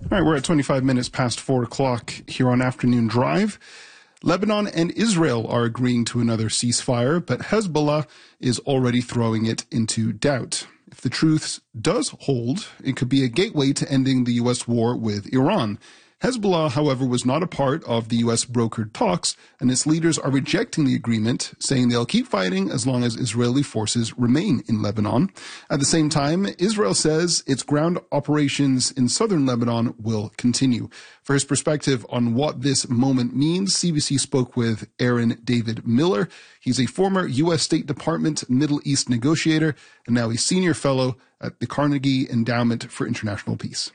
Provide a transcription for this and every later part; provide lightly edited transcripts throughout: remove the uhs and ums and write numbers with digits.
All right, we're at 25 minutes past 4 o'clock here on Afternoon Drive. Lebanon and Israel are agreeing to another ceasefire, but Hezbollah is already throwing it into doubt. If the truth does hold, it could be a gateway to ending the U.S. war with Iran. Hezbollah, however, was not a part of the U.S. brokered talks, and its leaders are rejecting the agreement, saying they'll keep fighting as long as Israeli forces remain in Lebanon. At the same time, Israel says its ground operations in southern Lebanon will continue. For his perspective on what this moment means, CBC spoke with Aaron David Miller. He's a former U.S. State Department Middle East negotiator and now a senior fellow at the Carnegie Endowment for International Peace.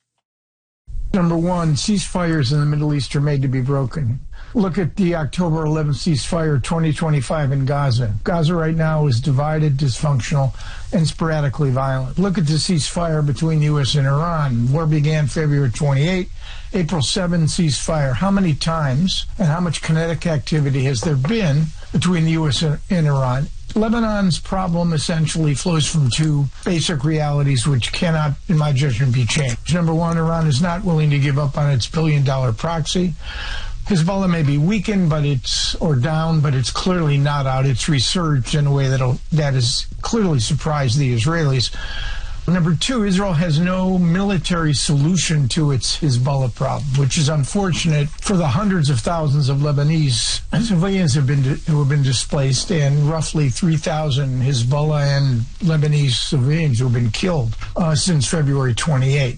Number one, ceasefires in the Middle East are made to be broken. Look at the October 11th ceasefire 2025 in Gaza. Gaza right now is divided, dysfunctional, and sporadically violent. Look at the ceasefire between the U.S. and Iran. War began February 28, April 7 ceasefire. How many times and how much kinetic activity has there been between the U.S. and Iran? Lebanon's problem essentially flows from two basic realities which cannot, in my judgment, be changed. Number one, Iran is not willing to give up on its billion-dollar proxy. Hezbollah may be weakened, or down, but it's clearly not out. It's resurged in a way that has clearly surprised the Israelis. Number two, Israel has no military solution to its Hezbollah problem, which is unfortunate for the hundreds of thousands of Lebanese civilians who have been displaced, and roughly 3,000 Hezbollah and Lebanese civilians who have been killed since February 28.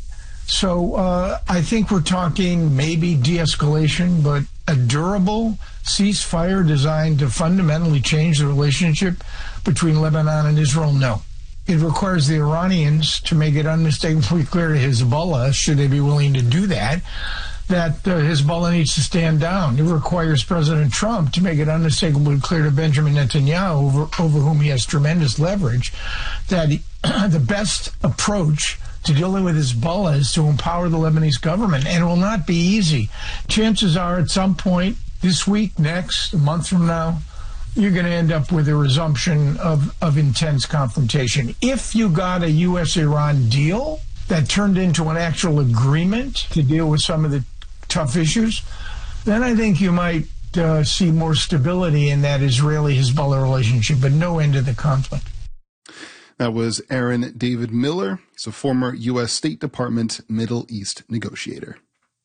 So I think we're talking maybe de-escalation, but a durable ceasefire designed to fundamentally change the relationship between Lebanon and Israel, no. It requires the Iranians to make it unmistakably clear to Hezbollah, should they be willing to do that Hezbollah needs to stand down. It requires President Trump to make it unmistakably clear to Benjamin Netanyahu, over whom he has tremendous leverage, that the best approach to dealing with Hezbollah is to empower the Lebanese government, and it will not be easy. Chances are at some point this week, next, a month from now, you're going to end up with a resumption of intense confrontation. If you got a U.S.-Iran deal that turned into an actual agreement to deal with some of the tough issues, then I think you might see more stability in that Israeli-Hezbollah relationship, but no end to the conflict. That was Aaron David Miller. He's a former U.S. State Department Middle East negotiator.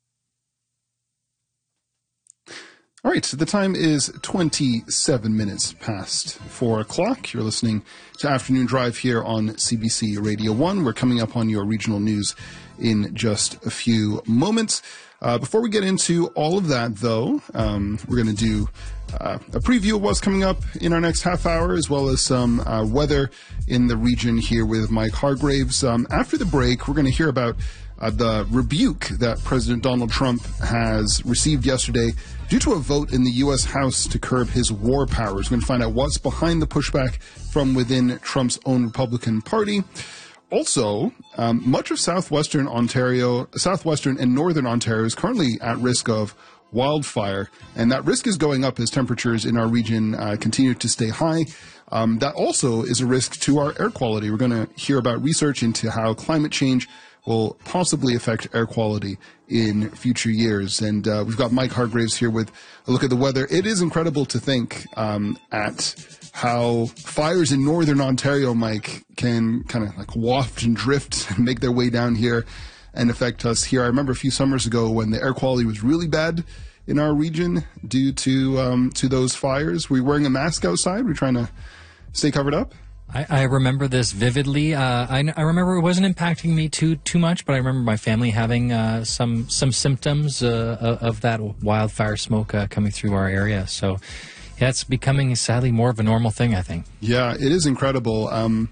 All right, so the time is 27 minutes past 4 o'clock. You're listening to Afternoon Drive here on CBC Radio 1. We're coming up on your regional news in just a few moments. Before we get into all of that, though, we're going to do a preview of what's coming up in our next half hour, as well as some weather in the region here with Mike Hargraves. After the break, we're going to hear about the rebuke that President Donald Trump has received yesterday due to a vote in the U.S. House to curb his war powers. We're going to find out what's behind the pushback from within Trump's own Republican Party. Also, much of southwestern and northern Ontario is currently at risk of wildfire, and that risk is going up as temperatures in our region continue to stay high. That also is a risk to our air quality. We're going to hear about research into how climate change will possibly affect air quality in future years. And we've got Mike Hargraves here with a look at the weather. It is incredible to think at how fires in northern Ontario, Mike, can kind of like waft and drift and make their way down here and affect us here. I remember a few summers ago when the air quality was really bad in our region due to those fires. Were you wearing a mask outside? Were you trying to stay covered up? I remember this vividly. I remember it wasn't impacting me too much, but I remember my family having some symptoms of that wildfire smoke coming through our area. So, yeah, it's becoming sadly more of a normal thing, I think. Yeah, it is incredible.